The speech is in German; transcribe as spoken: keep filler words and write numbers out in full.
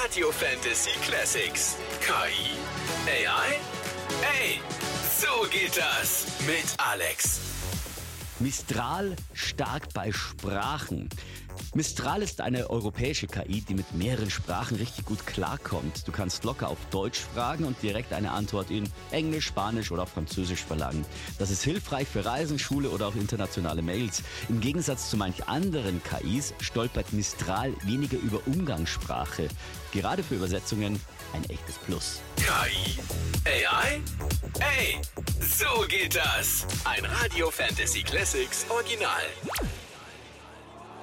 Radio Fantasy Classics. K I? A I? Ey, so geht das mit Alex. Mistral stark bei Sprachen. Mistral ist eine europäische K I, die mit mehreren Sprachen richtig gut klarkommt. Du kannst locker auf Deutsch fragen und direkt eine Antwort in Englisch, Spanisch oder auch Französisch verlangen. Das ist hilfreich für Reisen, Schule oder auch internationale Mails. Im Gegensatz zu manch anderen K Is stolpert Mistral weniger über Umgangssprache. Gerade für Übersetzungen ein echtes Plus. K I? A I? Ey, so geht das. Ein Radio Fantasy Classics Original.